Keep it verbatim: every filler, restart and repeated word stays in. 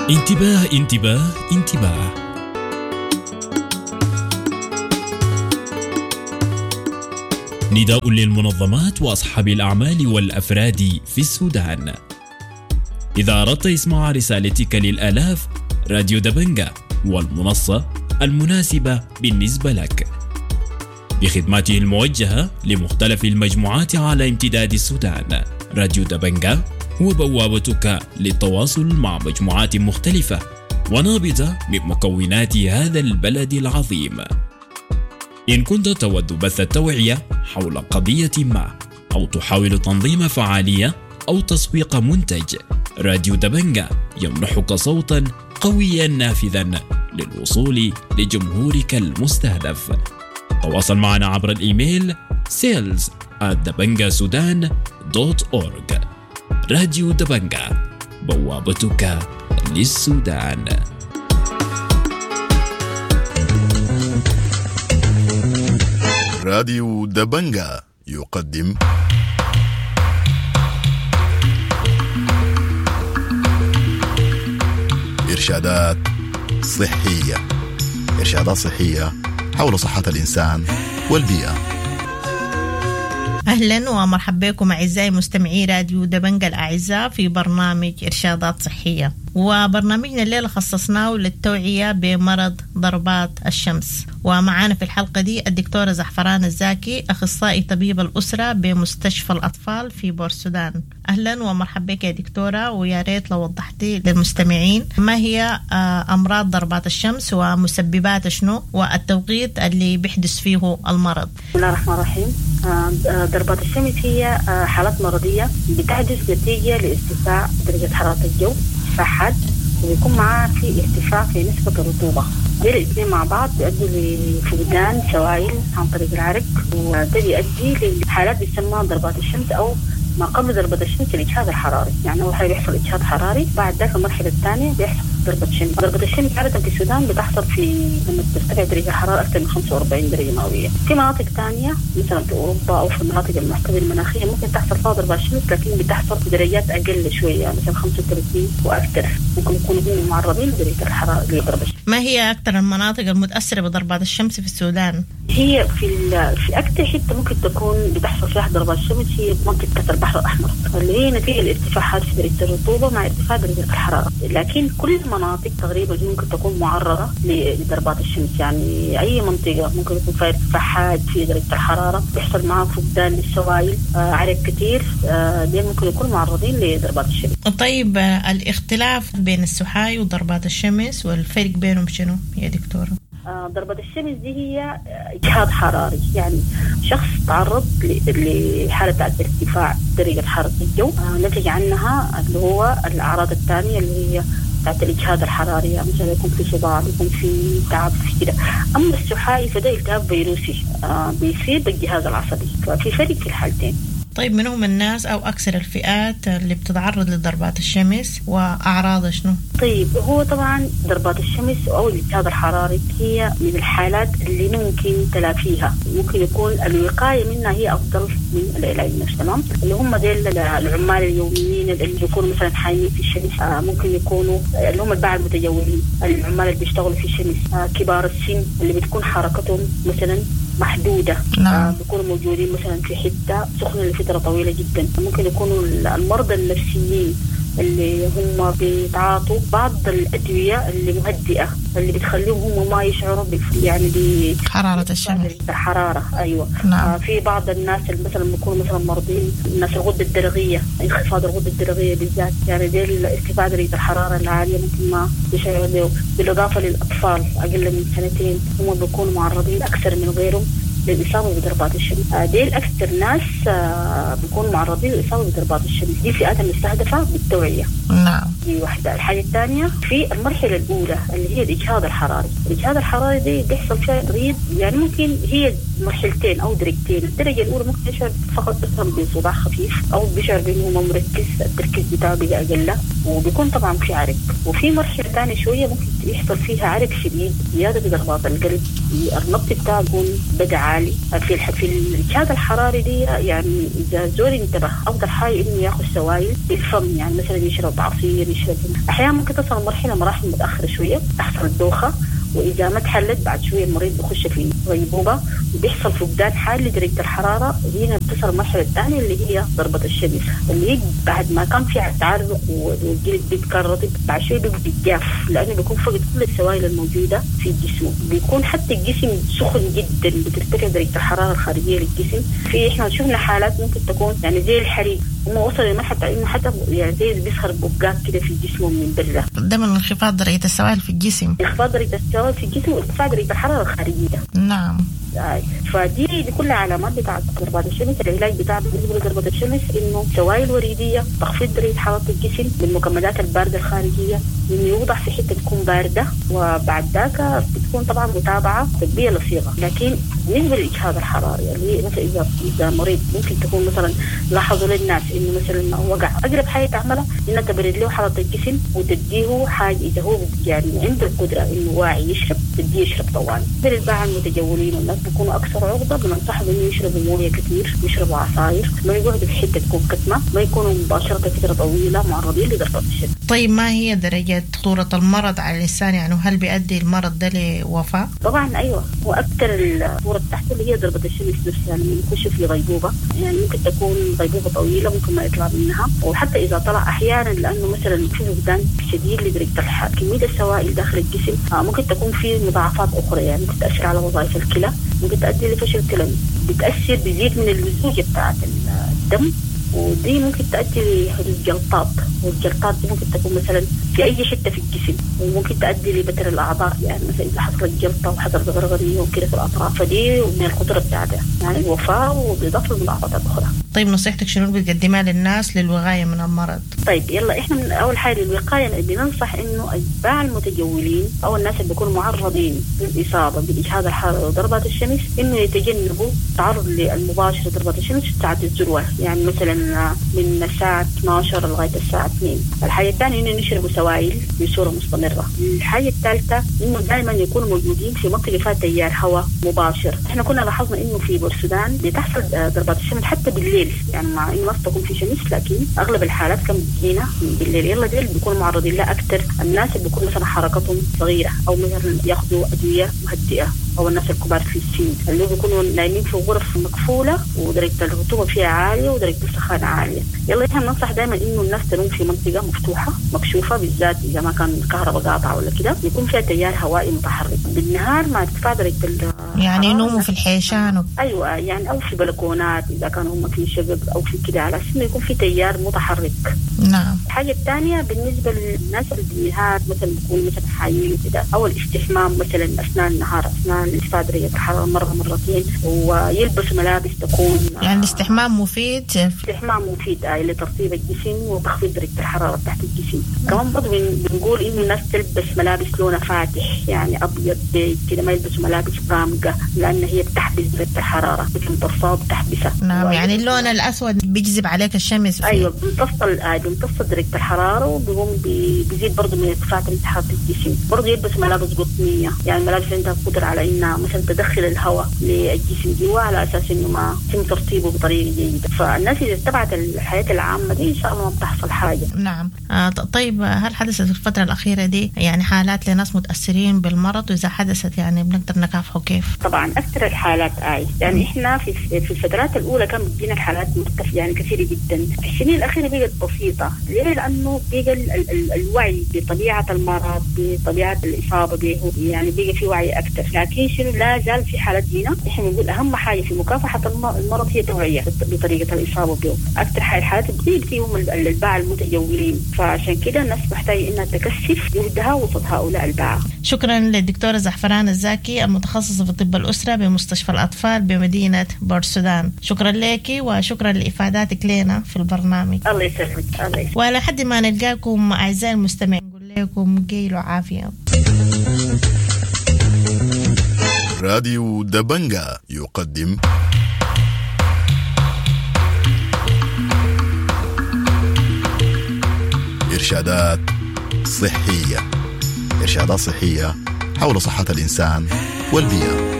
انتباه انتباه انتباه. نداء للمنظمات وأصحاب الأعمال والأفراد في السودان. إذا أردت إسماع رسالتك للآلاف، راديو دبنجا هو المنصة المناسبة بالنسبة لك، بخدماته الموجهة لمختلف المجموعات على امتداد السودان. راديو دبنجا هو بوابتك للتواصل مع مجموعات مختلفة ونابضة من مكونات هذا البلد العظيم. إن كنت تود بث التوعية حول قضية ما، أو تحاول تنظيم فعالية أو تسويق منتج، راديو دبنجا يمنحك صوتا قويا نافذا للوصول لجمهورك المستهدف. تواصل معنا عبر الإيميل sales at dabangasudan دوت أورج. راديو دبنجا، بوابتك للسودان. راديو دبنجا يقدم إرشادات صحية. إرشادات صحية حول صحة الإنسان والبيئة. أهلا ومرحبا بكم أعزائي مستمعي راديو دبنجا الأعزاء في برنامج إرشادات صحية، وبرنامجنا الليلة خصصناه للتوعية بمرض ضربات الشمس. ومعانا في الحلقة دي الدكتورة زعفران الزاكي، أخصائي طبيب الأسرة بمستشفى الأطفال في بورسودان. أهلا ومرحبا بك يا دكتورة، ويا ريت لو وضحتي للمستمعين ما هي أمراض ضربات الشمس ومسببات شنو والتوقيت اللي بيحدث فيه المرض. بسم الله الرحمن الرحيم. ضربات الشمس هي حالات مرضية بتحدث نتيجة لارتفاع درجة حرارة الجو فحد، ويكون معاه في ارتفاع في نسبة الرطوبة. دي الاثنين مع بعض بيؤدوا لفقدان سوائل عن طريق العرق، وده بيؤدي لحالات بيسمى ضربات الشمس أو ما قبل ضربة الشمس الإجهاد الحراري. يعني أول حاجة بيحصل إجهاد حراري، بعد ذلك المرحلة الثانية بيحصل ضربة الشمس. ضربة الشمس عادة في السودان بتحصل في لما ترتفع درجة الحرارة أكثر من خمسة وأربعين درجة مئوية. في مناطق ثانية مثلا في أوروبا أو في المناطق المحتوية المناخية ممكن تحصل فيها ضربات الشمس، لكن بتحصل في درجات أقل شوية، مثلا خمسة وثلاثين وأكثر. ممكن يكونوا هم معرضين لدرجة الحرارة لضربة الشمس. ما هي أكثر المناطق المتأثرة بضربات الشمس في السودان؟ هي في في أكثر حتة ممكن تكون بتحصل فيها ضربات الشمس هي منطقة البحر الأحمر، اللي هي نتيجة الارتفاعات في درجة الرطوبة مع ارتفاع درجة الحرارة. لكن كل المناطق تقريبا ممكن تكون معرضة لضربات الشمس. يعني أي منطقة ممكن يكون فيها ارتفاع حاد في درجة الحرارة، بيحصل معها فقدان للسوائل، آه عرق كتير، آه دي ممكن يكونوا معرضين لضربات الشمس. طيب آه الاختلاف بين السحاي وضربات الشمس والفرق بينهم شنو يا دكتورة؟ ضربة الشمس دي هي إجهاد حراري، يعني شخص تعرض لحالة ارتفاع درجة حرارة الجو نتج عنها اللي هو الأعراض الثانية اللي هي بتاعت الإجهاد الحراري، يعني مثلا يكون في صداع، يكون في تعب في كده. أما السحائي فده التهاب فيروسي بيصيب الجهاز العصبي، ففي فرق في الحالتين. طيب من هم الناس أو أكثر الفئات اللي بتتعرض لضربات الشمس وأعراضها شنو؟ طيب هو طبعا ضربات الشمس أو الإجهاد الحراري هي من الحالات اللي ممكن تلافيها، ممكن يكون الوقاية منها هي أفضل من العلاج نفسه. تمام، اللي هم ديل العمال اليوميين اللي بيكونوا مثلا حامين في الشمس، آه ممكن يكونوا اللي هم الباعة المتجولين، العمال اللي بيشتغلوا في الشمس، آه كبار السن اللي بتكون حركتهم مثلا محدودة، نعم. آه بيكونوا موجودين مثلا في حتة سخنة لفترة طويلة جدا. ممكن يكونوا المرضى النفسيين اللي هم بيتعاطوا بعض الأدوية اللي مهدئة اللي بتخليهم هم ما يشعروا يعني بحرارة الشمس. الحرارة أيوة. نعم. آه في بعض الناس اللي مثلا بيكونوا مثلا مرضين، الناس الغدة الدرقية، انخفاض الغدة الدرقية بالذات، يعني دي ارتفاع درجة الحرارة العالية ممكن ما يشعروا به. بالإضافة للأطفال أقل من سنتين هم بيكونوا معرضين أكثر من غيرهم للإصابة بضربات الشمس. آه دي الأكثر ناس آه بيكونوا معرضين للإصابة بضربات الشمس. دي فئات مستهدفة بالتوعية. نعم. دي واحدة. الحاجة الثانية في المرحلة الأولى اللي هي الإجهاد الحراري. الإجهاد الحراري دي بيحصل فيها تغيير، يعني ممكن هي مرحلتين أو درجتين. الدرجة الأولى ممكن يشعر فقط بس بصداع خفيف أو بيشعر بأنه ما مركز، التركيز بتاعه بيبقى أقل وبيكون طبعا في عرق. وفي مرحلة ثانية شوية ممكن يحصل فيها عرق شديد، زيادة بضربات القلب، النبض بتاعه يكون بدأ عالي. في في الإجهاد الحراري دي يعني إذا زول انتبه أفضل حاجة إنه يأخذ سوائل بالفم، يعني مثلا يشرب عصير، يشرب. أحيانا ممكن تصل مرحلة مراحل متأخرة شوية تحصل الدوخة، وإذا ما تحلت بعد شوية المريض بيخش في غيبوبة وبيحصل فقدان حاد لدرجة الحرارة. هنا بتصل المرحلة الثانية اللي هي ضربة الشمس، اللي هي بعد ما كان في تعرق والجلد بيتكرر بعد شوية بيبقى بيتجاف، لأنه بيكون فقد كل السوائل الموجودة في الجسم. بيكون حتى الجسم سخن جدا، بترتفع درجة الحرارة الخارجية للجسم. في إحنا شفنا حالات ممكن تكون يعني زي الحريق، هم وصلوا لمرحلة إنه حتى يعني زي بيسخر بقات كده في جسمهم من برا. ده من انخفاض درجة السوائل في الجسم، انخفاض درجة السوائل في الجسم وارتفاع درجة الحرارة الخارجية. نعم. فدي دي كلها علامات بتاعت ضربات الشمس. العلاج بتاع بالنسبه لضربات الشمس انه سوائل وريديه، تخفيض درجه حراره الجسم بالمكملات البارده الخارجيه، انه يوضع في حته تكون بارده، وبعد ذاك بتكون طبعا متابعه طبيه لصيغه. لكن بالنسبه للاجهاد الحراري اللي مثلا اذا اذا مريض ممكن تكون مثلا لاحظوا للناس انه مثلا وقع، اقرب حاجه تعملها انها تبرد له حراره الجسم وتديه حاجه اذا هو يعني عنده القدره انه واعي يشرب تديه يشرب طوال. بالنسبه للمتجولين والناس بيكونوا اكثر عرضه، بننصحهم انه يشربوا مويه كثير، يشربوا عصاير، ما يقعدوا في حته تكون كتمه، ما يكونوا مباشره فتره طويله معرضين لضربات الشمس. طيب ما هي درجه خطوره المرض على الانسان؟ يعني هل بيؤدي المرض ده لوفاه؟ طبعا ايوه، واكثر الخطوره تحته اللي هي ضربه الشمس نفسها، يعني يخش في غيبوبه، يعني ممكن تكون غيبوبه طويله ممكن ما يطلع منها، وحتى اذا طلع احيانا لانه مثلا في فقدان شديد لدرجه الحراره كميه السوائل داخل الجسم، ممكن تكون في مضاعفات اخرى، يعني ممكن تاثر على وظائف الكلى، ممكن تؤدي لفشل كلوي، بتاثر بزيد من اللزوجه بتاعت الدم، ودي ممكن تؤدي لحدوث جلطات، والجلطات دي ممكن تكون مثلا في أي حتة في الجسم، وممكن تؤدي لبتر الأعضاء، يعني مثلا إذا حصلت جلطة وحصلت غرغرية وكده في الأطراف، فدي من الخطورة بتاعتها يعني الوفاة وبإضافة لمضاعفات أخرى. طيب نصيحتك شنو بتقدمها للناس للوقاية من المرض؟ طيب يلا إحنا من أول حاجة للوقاية بننصح إنه أتباع المتجولين أو الناس اللي بيكونوا معرضين للإصابة بالإجهاد الحراري وضربات الشمس إنه يتجنبوا التعرض للمباشر لضربات الشمس في ساعة الذروة، يعني مثلا من الساعة اثنتي عشرة لغاية الساعة اثنين. الحاجة الثانية إنه نشربوا سوائل بصورة مستمرة. الحاجة الثالثة إنه دائما يكونوا موجودين في منطقة فيها تيار هواء مباشر. إحنا كنا لاحظنا إنه في بورسودان بتحصل ضربات الشمس حتى بالليل، يعني مع إنه ما تكون في شمس لكن أغلب الحالات كم بتجينا بالليل. يلا ديل بيكونوا معرضين لها أكثر الناس اللي بيكون مثلا حركتهم صغيرة أو مثلا ياخذوا أدوية مهدئة، أو الناس الكبار في السن اللي بيكونوا نايمين في غرف مقفولة ودرجة الرطوبة فيها عالية ودرجة السخانة عالية. يلا إحنا ننصح دائما إنه الناس تنوم في منطقة مفتوحة مكشوفة، بالذات إذا ما كان الكهرباء قاطعة ولا كده، يكون فيها تيار هوائي متحرك. بالنهار مع ارتفاع درجة يعني ينوموا في الحيشان و... أيوة يعني، أو في بلكونات إذا كانوا هم في شقق أو في كده، على أساس إنه يكون في تيار متحرك. نعم. الحاجة الثانية بالنسبة للناس اللي بالنهار مثلا بيكون مثلا حايين وكده، أو الاستحمام مثلا أثناء النهار أثناء ارتفاع درجة الحرارة مرة مرتين، ويلبس ملابس تكون يعني الاستحمام مفيد. الاستحمام مفيد آه لترطيب الجسم وتخفيض درجة الحرارة تحت الجسم. كمان برضه بنقول إنه الناس تلبس ملابس لونها فاتح، يعني أبيض بيج كده، ما يلبسوا ملابس غامقة لأن هي بتحبس درجة الحرارة، بتمتصها بتحبسها. نعم، يعني اللون الأسود بيجذب عليك الشمس فيه. أيوة بيمتص آه بيمتص درجة الحرارة، وبيقوم بيزيد برضه من ارتفاع درجة حرارة الجسم. برضه يلبس ملابس قطنية، يعني ملابس عندها قدرة على إنها مثلا تدخل الهواء للجسم جوا على أساس إنه ما يتم ترطيبه بطريقة جيدة. فالناس إذا اتبعت الحياة العامة دي إن شاء الله ما بتحصل حاجة. نعم. آه طيب هل حدثت في الفترة الأخيرة دي يعني حالات لناس متأثرين بالمرض؟ وإذا حدثت يعني بنقدر نكافحه كيف؟ طبعا أكثر الحالات آي يعني إحنا في في الفترات الأولى كان بتجينا الحالات مرتفعة يعني كثيرة جدا. في السنين الأخيرة بقت بسيطة. ليه؟ لأنه بقى ال ال ال الوعي بطبيعة المرض بطبيعة الإصابة به، يعني بقى في وعي أكثر. لكن شنو لا زال في حالات جينا إحنا بنقول أهم حاجة في مكافحة المرض هي توعية بطريقة الإصابة به. أكثر حاجة الحالات بتيجي هم الباعة المتجولين، فعشان كده الناس محتاجة إنها تكثف جهدها وسط هؤلاء الباعة. شكرا للدكتورة زعفران الزاكي المتخصصة في طب الأسرة بمستشفى الأطفال بمدينة بورسودان. شكرا لك وشكرا لإفاداتك لنا في البرنامج. الله يسلمك. الله يسلمك. وعلى حد ما نلقاكم أعزائي المستمعين نقول لكم قيلوا عافية. راديو دبنجا يقدم إرشادات صحية. إرشادات صحية حول صحة الإنسان والبيئة.